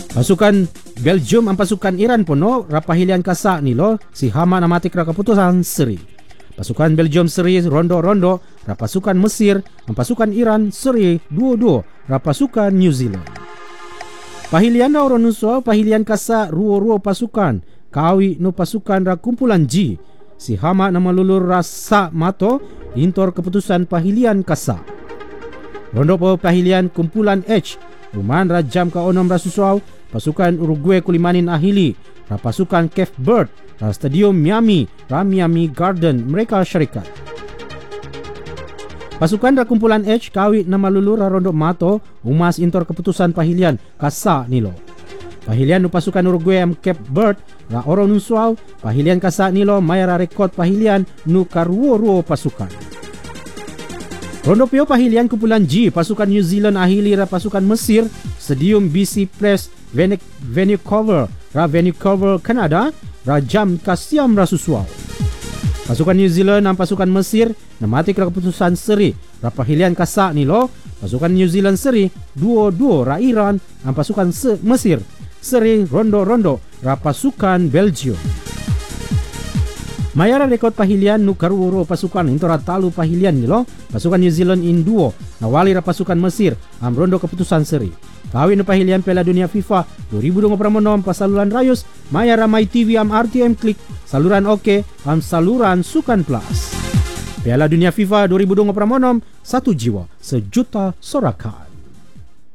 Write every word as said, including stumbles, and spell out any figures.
Pasukan Belgium ang pasukan Iran pono rapahilian kasa nilo si hama namatik ra keputusan seri. Pasukan Belgium seri rondo-rondo rapasukan Mesir ang pasukan Iran seri dua-dua rapasukan New Zealand. Pahilian na oronuswa pahilian kasa ruo-ruo pasukan kawi no pasukan ra kumpulan G si hama na malulur rasa mato intor keputusan pahilian kasa. Rondo po pahilian kumpulan H Uman rajam ka onom rasuswaw pasukan Uruguay kulimanin ahili ra pasukan Cape Verde ra Stadium Miami ra Miami Garden mereka syarikat. Pasukan ra kumpulan H kawi na malulur ra rondo mato umas intor keputusan pahilian kasa nilo. Pahilian no pasukan Uruguay am Cape Verde ra oro nuswaw pahilian kasa nilo may ra rekod pahilian no karuo-ruo pasukan. Rondo pio pahilian kumpulan G pasukan New Zealand ahili ra pasukan Mesir Stadium B C Place Vancouver ra Vancouver Canada ra jam kasiam ra suswaw. Pasukan New Zealand ang pasukan Mesir namatik ra keputusan seri ra pahilian kasa nilo. Pasukan New Zealand seri dua-dua ra Iran ang pasukan se- Mesir seri rondo-rondo ra pasukan Belgium. Mayara rekod pahilian nu karuro pasukan intora talu pahilian nilo pasukan New Zealand in duo nawali ra pasukan Mesir am rondo keputusan seri. Kawin nu pahilian Piala Dunia FIFA dua ribu dua puluh enam pasaluran rayos mayara My T V am R T M Klik saluran oke am saluran Sukan Plus. Piala Dunia FIFA dua ribu dua puluh enam satu jiwa sejuta sorakan.